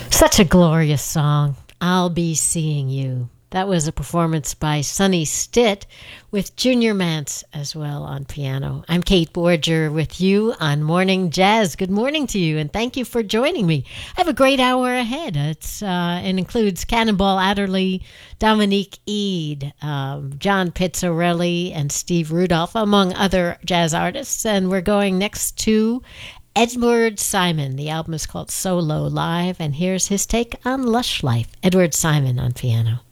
Such a glorious song. I'll Be Seeing You. That was a performance by Sonny Stitt with Junior Mance as well on piano. I'm Kate Borger with you on Morning Jazz. Good morning to you, and thank you for joining me. I have a great hour ahead. It includes Cannonball Adderley, Dominique Eade, John Pizzarelli, and Steve Rudolph, among other jazz artists. And we're going next to Edward Simon. The album is called Solo Live, and here's his take on Lush Life. Edward Simon on piano.